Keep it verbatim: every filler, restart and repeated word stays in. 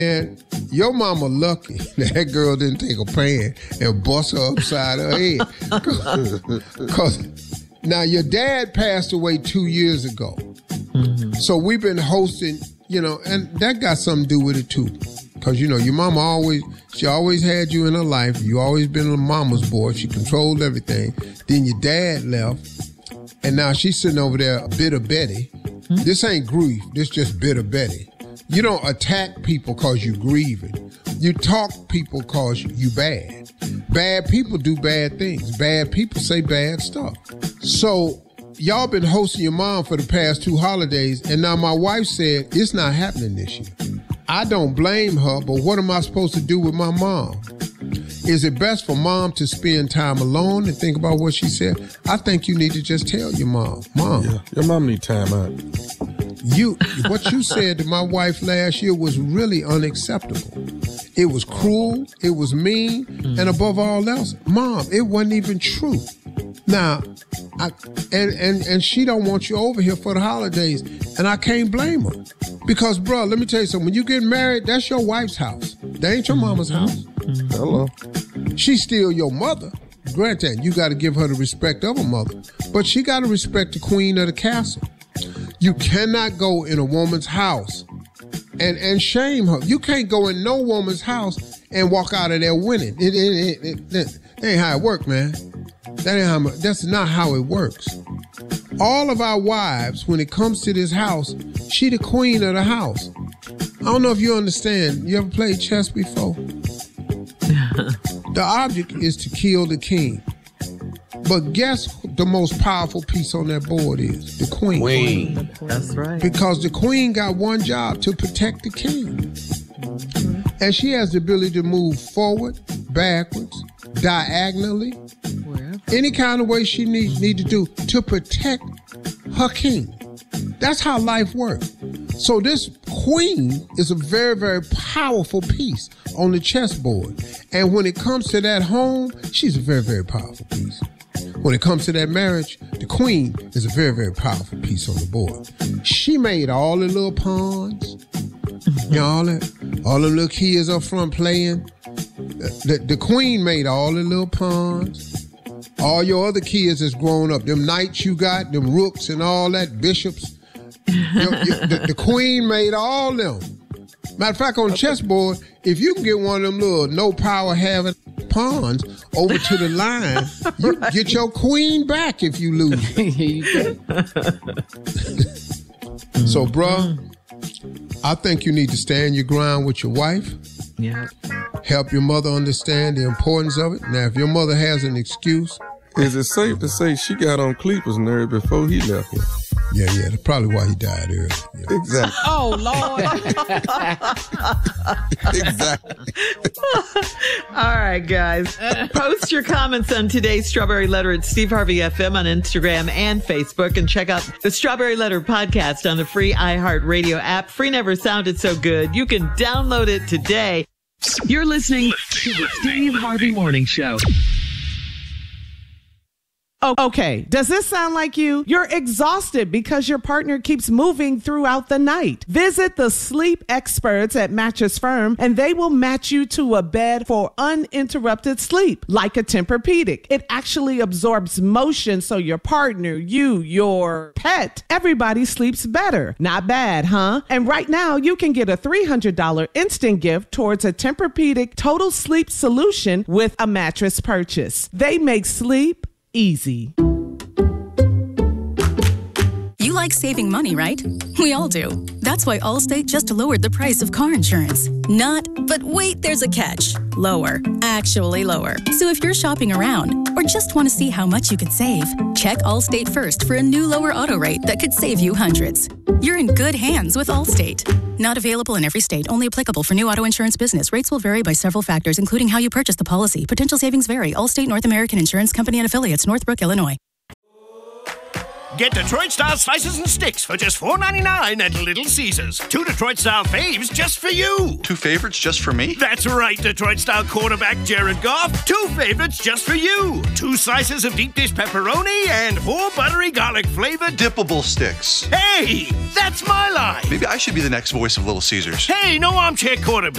And your mama lucky that girl didn't take a pan and bust her upside her head. Because now your dad passed away two years ago. Mm-hmm. So we've been hosting, you know, and that got something to do with it too. Because, you know, your mama always, she always had you in her life. You always been a mama's boy. She controlled everything. Then your dad left. And now she's sitting over there, bitter Betty. Mm-hmm. This ain't grief. This just bitter Betty. You don't attack people because you're grieving. You talk people because you bad. Bad people do bad things. Bad people say bad stuff. So y'all been hosting your mom for the past two holidays, and now my wife said it's not happening this year. I don't blame her, but what am I supposed to do with my mom? Is it best for mom to spend time alone and think about what she said? I think you need to just tell your mom, Mom. Yeah, your mom need time out. You, what you said to my wife last year was really unacceptable. It was cruel, it was mean, mm. and above all else, Mom, it wasn't even true. Now, I, and, and, and she don't want you over here for the holidays, and I can't blame her. Because, bro, let me tell you something. When you get married, that's your wife's house. That ain't your mama's house. Mm-hmm. Hello. She's still your mother. Granted, you got to give her the respect of a mother, but she got to respect the queen of the castle. You cannot go in a woman's house and, and shame her. You can't go in no woman's house and walk out of there winning. It, it, it, it, that ain't how it works, man. That ain't how, that's not how it works. All of our wives, when it comes to this house, she the queen of the house. I don't know if you understand. You ever played chess before? The object is to kill the king. But guess the most powerful piece on that board is? The queen. Queen. That's right. Because the queen got one job, to protect the king. Mm-hmm. And she has the ability to move forward, backwards, diagonally, wherever. Any kind of way she need, need to do to protect her king. That's how life works. So this queen is a very, very powerful piece on the chessboard. And when it comes to that home, she's a very, very powerful piece. When it comes to that marriage, the queen is a very, very powerful piece on the board. She made all the little pawns, you know, all the, all the little kids up front playing. The, the, the queen made all the little pawns. All your other kids that's grown up, them knights you got, them rooks and all that, bishops. Your, your, the, the queen made all them. Matter of fact, on the chessboard, if you can get one of them little no power having pawns over to the line, you right. get your queen back if you lose. So, bruh, I think you need to stand your ground with your wife. Yeah. Help your mother understand the importance of it. Now, if your mother has an excuse. Is it safe to say she got on Cleeper's nerve before he left here? Yeah, yeah. That's probably why he died early. Yeah. Exactly. Oh, Lord. Exactly. All right, guys. Post your comments on today's Strawberry Letter at Steve Harvey F M on Instagram and Facebook, and check out the Strawberry Letter podcast on the free iHeartRadio app. Free never sounded so good. You can download it today. You're listening to the Steve Harvey Morning Show. Okay, does this sound like you? You're exhausted because your partner keeps moving throughout the night. Visit the sleep experts at Mattress Firm and they will match you to a bed for uninterrupted sleep, like a Tempur-Pedic. It actually absorbs motion so your partner, you, your pet, everybody sleeps better. Not bad, huh? And right now, you can get a three hundred dollars instant gift towards a Tempur-Pedic total sleep solution with a mattress purchase. They make sleep easy. You like saving money, right? We all do. That's why Allstate just lowered the price of car insurance. Not, but wait, there's a catch. Lower. Actually lower. So if you're shopping around or just want to see how much you could save, check Allstate first for a new lower auto rate that could save you hundreds. You're in good hands with Allstate. Not available in every state. Only applicable for new auto insurance business. Rates will vary by several factors, including how you purchase the policy. Potential savings vary. Allstate North American Insurance Company and Affiliates, Northbrook, Illinois. Get Detroit-style slices and sticks for just four ninety-nine at Little Caesars. Two Detroit-style faves just for you. Two favorites just for me? That's right, Detroit-style quarterback Jared Goff. Two favorites just for you. Two slices of deep dish pepperoni and four buttery garlic-flavored dippable sticks. Hey, that's my line. Maybe I should be the next voice of Little Caesars. Hey, no armchair quarterback.